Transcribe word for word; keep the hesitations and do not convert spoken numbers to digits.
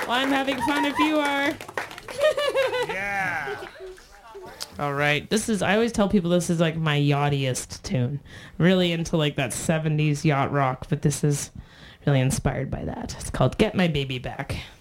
I'm having fun if you are. Yeah. All right. This is, I always tell people this is like my yachtiest tune. Really into like that seventies yacht rock, but this is really inspired by that. It's called Get My Baby Back.